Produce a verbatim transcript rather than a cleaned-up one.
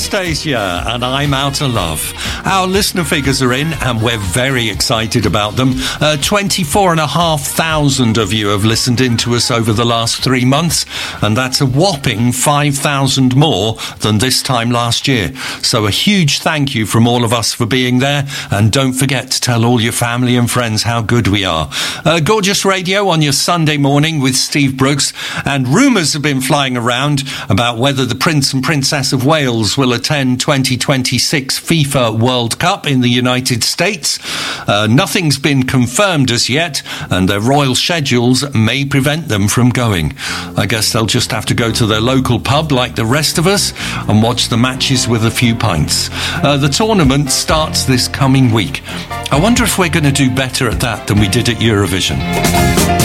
Anastasia and I'm Out of Love. Our listener figures are in and we're very excited about them. Uh, twenty-four and a half thousand of you have listened in to us over the last three months, and that's a whopping five thousand more than this time last year. So a huge thank you from all of us for being there, and don't forget to tell all your family and friends how good we are. Uh, Gorgeous Radio on your Sunday morning with Steve Brooks, and rumours have been flying around about whether the Prince and Princess of Wales will attend twenty twenty-six FIFA World Cup in the United States. Uh, nothing's been confirmed as yet, and their royal schedules may prevent them from going. I guess they'll just have to go to their local pub like the rest of us and watch the matches with a few pints. Uh, the tournament starts this coming week. I wonder if we're going to do better at that than we did at Eurovision.